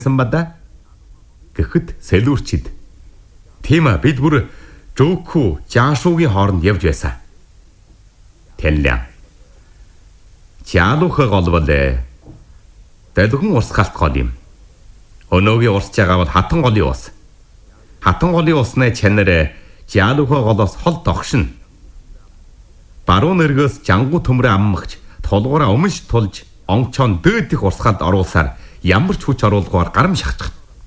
Бада гэхэд сэлүүрчид тийм бид бүр Жөөхүү Жаашуугийн хооронд явж байсан. Тэнлэн Жаалуухыг олвол дэлгэн урс галт гол юм. Өнөөгийн урсж байгаа бол хатан голын ус. Хатан голын усны чанар Жаалуухыг голоос хол тогшно. Баруун нэргээс жангу төмрөө аммагч тулгуураа өмш тулж онгчоон дээдих урсгалд оруулсаар ямар ч хүч оруулгуугаар гарам шахчих.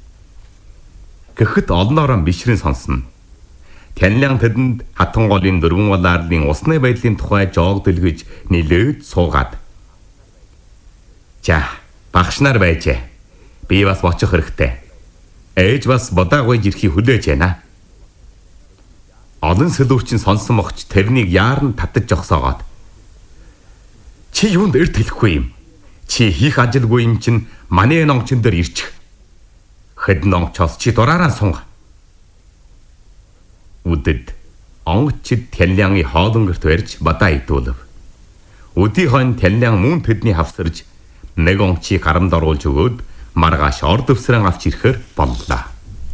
Гэхэд олноороо бишрэн сонсно. Тянлян тэдэнд хатан голын дөрвөн улаарлын усны байдлын тухай жоог дэлгэж нилээд суугаад. За, багш нар байжээ. Би бас бочих хэрэгтэй. Ээж бас бодаагүйж ирэхийг хүлээж байна. Олон сэлүүрчин сонсон мохч тэрнийг яарн татаж жогсоогоод. Чи юунд эрт хэлэхгүй юм? Чи хийх ажилгүй юм чинь манай номчин дээр ирчих. Хэд номчоос чи дураараа сунга. Үдэд онгочид Тянлянгийн хоолонгорт барьж бадаа идүүлв. Үдийн хойно Тянлян мөн тэдний хавсарж нэг онгочийг харамд оруулж өгөөд маргааш орд өвсрэн авч ирэхээр боллоо.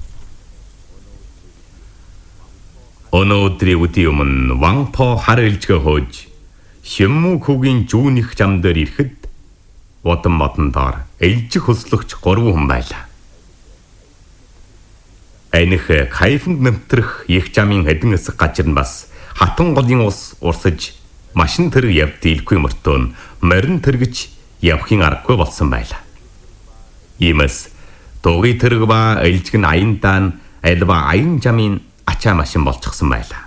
Өнөөдрийн үдийн өмнө Ванпо хар элжгээ хөөж Шиммүкүгийн жүүнийх зам дээр ирэхэд Водон модондоор элжих хөслөгч 3 хүн байлаа. Эних кайфанд нэмтрэх их замын хэдэн хэсэг гажир нь бас хатан голын ус урсаж машин тэр явдилгүй мөртөө морин тэргэж явахын аргагүй болсон байлаа. Иймээс дугуй тэрэг ба элжиг нь аяндаан альва аян замын ачаа машин болчихсон байлаа.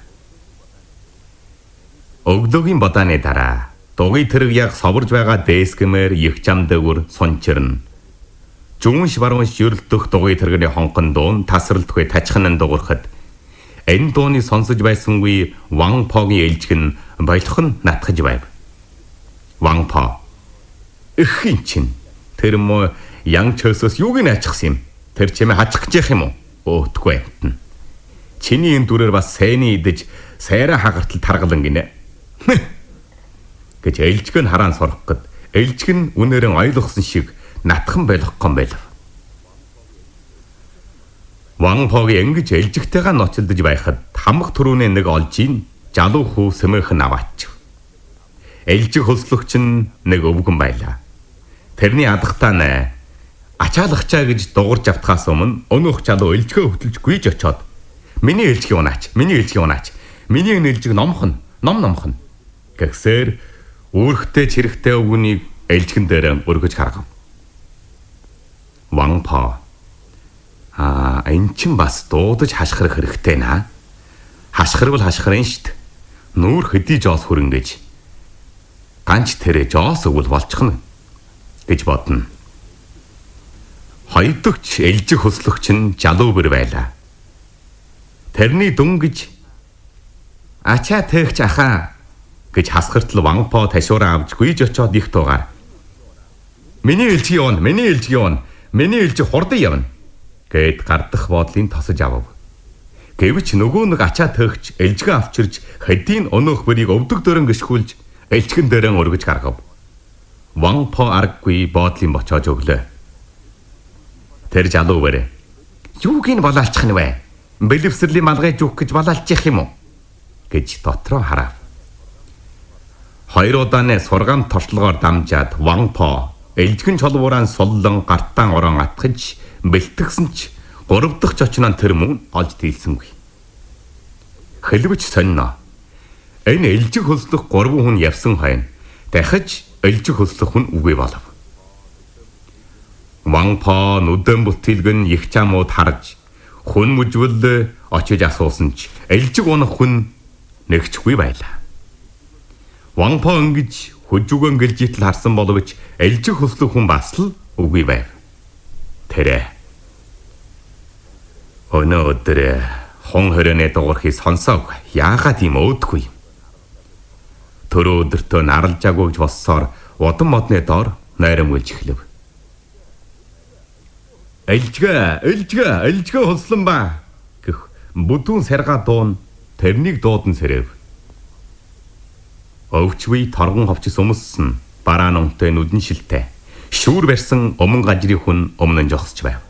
Өглөөгийн бодааны дараа дугуй тэрэг яг соварж байгаа дээсгэмээр их зам дээгүр сончирн. Жүнш баруунш юрлдөх дугуй тэрэгний хонхон дуун тасралтгүй тачханан дуурахад энэ дууны сонсож байсангүй Ванпогийн элжиг нь болгон натгаж байв. Ванпо эхийн чин тэр мо ян чөөсөөс юуг нь ачхсан юм? Тэр чимээ хажих гэж юм уу? Өөтгүй амтна. Чиний энэ дүрээр бас сайны идэж сайраа хагартал таргалан гинэ. Гэж элжиг нь хараан сорох гэд элжиг нь үнээрэн ойлгосон шиг натхан байлгахгүй байлаа. Ванпогийн ингэж элжигтэйгээ ноцолдож байхад хамх төрүүний нэг олж ийн Жалуухүү сэмэхэн аваач. Элжиг хөслөгч нь нэг өвгөн байлаа. Тэрний адахтаа нэ ачаалагчаа гэж дуурж автахаас өмнө өнөөх Жалуу элжгээ хөтлж гүйж очоод миний элжгийг унаач, миний элжгийг унаач, миний энэ элжиг номхон гэхсээр үүрэгтэй чирэгтэй өвгөнийг элжигэн дээр өргөж гаргав. Ванпо энэ чинь бас дуудаж хашгирах хэрэгтэй наа. Хашгирвал хашгирэн штт. Нүүр хэдий жоос хөрөнгөж. Ганч тэрэ жоос өгвөл болчихно гэж бодно. Хоёрдогч элжиг хөслөгч нь Жалуу бэр байлаа. Тэрний дүнгэж ачаа тээгч ахаа гэж хасгартал Ванпо ташуураа авч гүйж очоод их туугаар. Миний элжиг явна, миний элжиг явна. Миний элжиг хурдан явна гэд гардах бодлын тосож авав. Гэвч нөгөө нэг ачаа тээгч элжгээ авчирж хэдийн өнөөх бэрийг өвдөг дөрөн гიშгүүлж элжгэн дээрэн өргөж гаргав. Ванпо аргагүй бодлын бочоож өглөө. Тэр Жалуу бэрэ. Юуг ин болоалчих нь вэ? Бэлэвсэрлийн малгай жүүх гэж болоалчих юм уу? Гэж дотроо харав. Хоёр удааны сургаан tortlогоор дамжаад Ванпо элжгэн чолбуурaan суллан гартаан орон атгаж бэлтгэсэн ч 3 дахь чочноо тэр мөн олж дийлсэнгүй. Хэлвэж сонно. Энэ элжиг хөслөх 3 хүн явсан хойно дахиж элжиг хөслөх хүн үгүй болов. Ванпо нүдэн бүтээлгэн их чамууд харж хүн мүжвэл очиж асуусан ч элжиг унах хүн нэгчгүй байлаа. Ванпо ингэж хөжүгэн гэлжитл харсан боловч элжиг хөслөх хүн бас л үгүй байв. Тэрэ өнөөдөр хон хөрөний дуурхийг сонсоог яагаад юм өөдгүй юм. Төрөө өдөртөө наралжаагүй гэж боссоор Водон модны доор найрам үлж эхлэв. Элжгээ хөслөн ба гэх бүдүүн сарга дуун тэрнийг дуудан сэрэв. Өвчвий торгон ховчс өмссөн бараан унтай нүдэн шилтэй шүүр барьсан өмнө гажрын хүн өмнө нь жогсож байв.